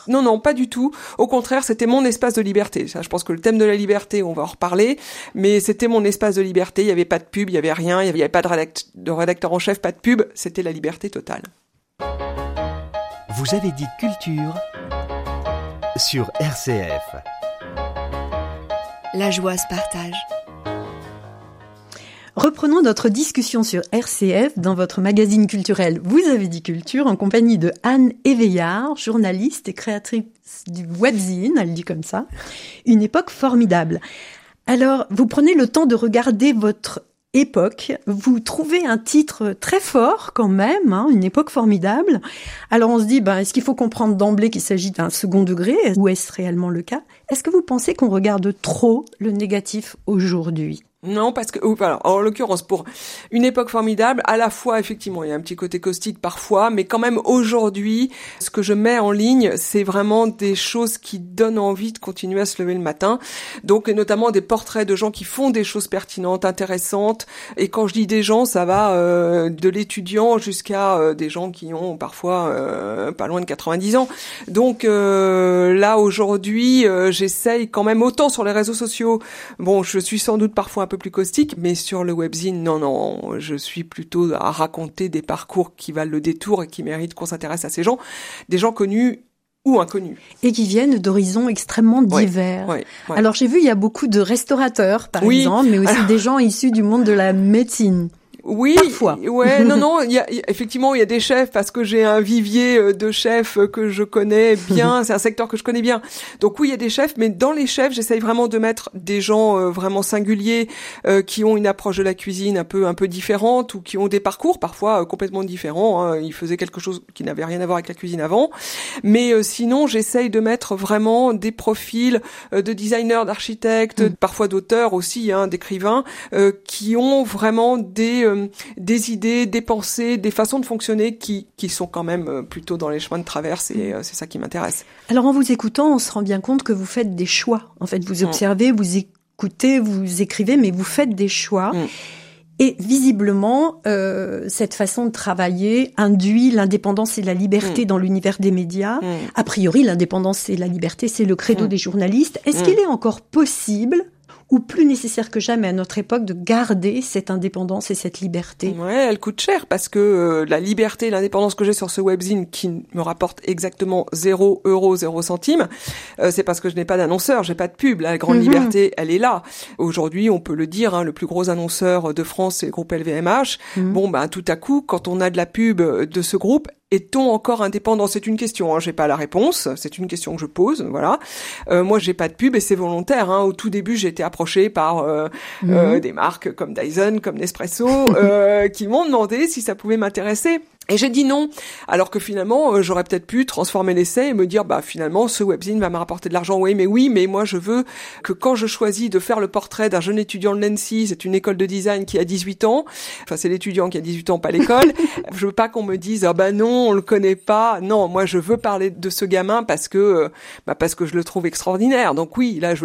Non, pas du tout. Au contraire, c'était mon espace de liberté. Ça, je pense que le thème de la liberté, on va en reparler, mais c'était mon espace de liberté. Il n'y avait pas de pub, il n'y avait rien, il n'y avait pas de rédacteur en chef, pas de pub. C'était la liberté totale. Vous avez dit culture sur RCF. La joie se partage. Reprenons notre discussion sur RCF dans votre magazine culturel Vous avez dit culture en compagnie de Anne Éveillard, journaliste et créatrice du webzine, elle dit comme ça, une époque formidable. Alors, vous prenez le temps de regarder votre époque, vous trouvez un titre très fort quand même, une époque formidable. Alors on se dit, est-ce qu'il faut comprendre d'emblée qu'il s'agit d'un second degré ou est-ce réellement le cas ? Est-ce que vous pensez qu'on regarde trop le négatif aujourd'hui ? Non, parce que, alors, en l'occurrence, pour une époque formidable, à la fois, effectivement, il y a un petit côté caustique parfois, mais quand même, aujourd'hui, ce que je mets en ligne, c'est vraiment des choses qui donnent envie de continuer à se lever le matin. Donc, notamment des portraits de gens qui font des choses pertinentes, intéressantes. Et quand je dis des gens, ça va de l'étudiant jusqu'à des gens qui ont parfois pas loin de 90 ans. Donc, là, aujourd'hui, j'essaye quand même autant sur les réseaux sociaux. Bon, je suis sans doute parfois un peu plus caustique, mais sur le webzine, non, je suis plutôt à raconter des parcours qui valent le détour et qui méritent qu'on s'intéresse à ces gens, des gens connus ou inconnus. Et qui viennent d'horizons extrêmement divers. Ouais. Alors j'ai vu, il y a beaucoup de restaurateurs, par exemple, mais aussi des gens issus du monde de la médecine. Oui, parfois. Ouais, non, effectivement, il y a des chefs parce que j'ai un vivier de chefs que je connais bien, c'est un secteur que je connais bien. Donc oui, il y a des chefs, mais dans les chefs, j'essaye vraiment de mettre des gens vraiment singuliers qui ont une approche de la cuisine un peu différente ou qui ont des parcours parfois complètement différents. Ils faisaient quelque chose qui n'avait rien à voir avec la cuisine avant. Mais sinon, j'essaye de mettre vraiment des profils de designers, d'architectes, parfois d'auteurs aussi, d'écrivains, qui ont vraiment des idées, des pensées, des façons de fonctionner qui sont quand même plutôt dans les chemins de traverse et c'est ça qui m'intéresse. Alors en vous écoutant, on se rend bien compte que vous faites des choix. En fait, vous observez, vous écoutez, vous écrivez, mais vous faites des choix. Et visiblement, cette façon de travailler induit l'indépendance et la liberté dans l'univers des médias. A priori, l'indépendance et la liberté, c'est le credo des journalistes. Est-ce qu'il est encore possible ou plus nécessaire que jamais à notre époque de garder cette indépendance et cette liberté? Ouais, elle coûte cher parce que la liberté et l'indépendance que j'ai sur ce webzine qui me rapporte exactement 0 €, 0 centimes, c'est parce que je n'ai pas d'annonceur, j'ai pas de pub. La grande liberté, elle est là. Aujourd'hui, on peut le dire, le plus gros annonceur de France, c'est le groupe LVMH. Bon, tout à coup, quand on a de la pub de ce groupe, est-on encore indépendant ? C'est une question, j'ai pas la réponse, c'est une question que je pose, voilà. Moi, j'ai pas de pub et c'est volontaire. Au tout début, j'ai été approchée par des marques comme Dyson, comme Nespresso, qui m'ont demandé si ça pouvait m'intéresser. Et j'ai dit non, alors que finalement, j'aurais peut-être pu transformer l'essai et me dire, finalement, ce webzine va me rapporter de l'argent. Oui, mais moi, je veux que quand je choisis de faire le portrait d'un jeune étudiant de l'ENSI, c'est une école de design qui a 18 ans, enfin, c'est l'étudiant qui a 18 ans, pas l'école, je veux pas qu'on me dise, non, on le connaît pas. Non, moi, je veux parler de ce gamin parce que je le trouve extraordinaire. Donc oui, là, je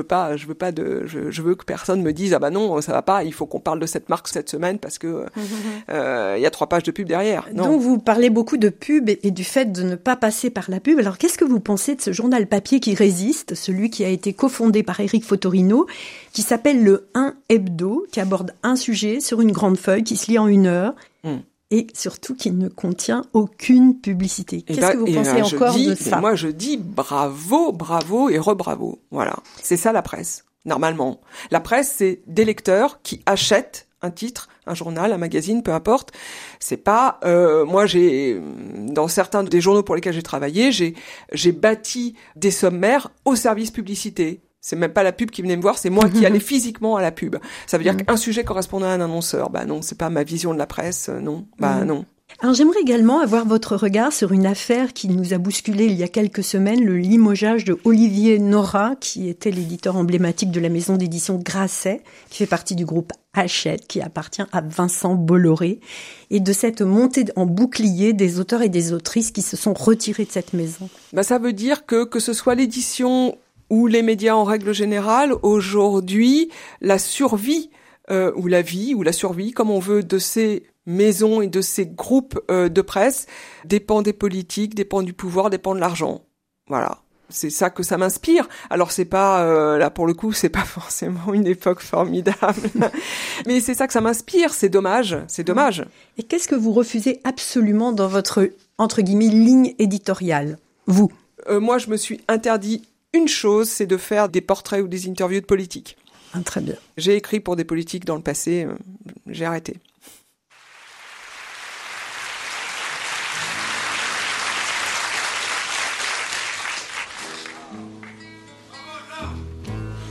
veux que personne me dise, non, ça va pas, il faut qu'on parle de cette marque cette semaine parce que, y a 3 pages de pub derrière. Non. Donc, vous parlez beaucoup de pub et du fait de ne pas passer par la pub. Alors, qu'est-ce que vous pensez de ce journal papier qui résiste, celui qui a été cofondé par Éric Fotorino, qui s'appelle le 1 Hebdo, qui aborde un sujet sur une grande feuille qui se lit en 1 heure et surtout qui ne contient aucune publicité. Qu'est-ce que vous pensez encore de ça ? Moi, je dis bravo et rebravo. Voilà. C'est ça la presse, normalement. La presse, c'est des lecteurs qui achètent un titre, un journal, un magazine, peu importe. C'est pas moi dans certains des journaux pour lesquels j'ai travaillé, j'ai bâti des sommaires au service publicité. C'est même pas la pub qui venait me voir, c'est moi qui allais physiquement à la pub. Ça veut dire qu'un sujet correspondait à un annonceur. Non, c'est pas ma vision de la presse, non. Non. Alors j'aimerais également avoir votre regard sur une affaire qui nous a bousculé il y a quelques semaines, le limogeage de Olivier Nora, qui était l'éditeur emblématique de la maison d'édition Grasset, qui fait partie du groupe Hachette, qui appartient à Vincent Bolloré, et de cette montée en bouclier des auteurs et des autrices qui se sont retirés de cette maison. Ça veut dire que ce soit l'édition ou les médias en règle générale, aujourd'hui, la survie ou la vie ou la survie, comme on veut, de ces maisons et de ces groupes de presse dépend des politiques, dépend du pouvoir, dépend de l'argent. Voilà. c'est ça que ça m'inspire. Alors c'est pas là pour le coup, c'est pas forcément une époque formidable, mais c'est ça que ça m'inspire. C'est dommage. Et qu'est-ce que vous refusez absolument dans votre entre guillemets ligne éditoriale, vous? Moi, je me suis interdit une chose, c'est de faire des portraits ou des interviews de politiques. Très bien. J'ai écrit pour des politiques dans le passé, j'ai arrêté.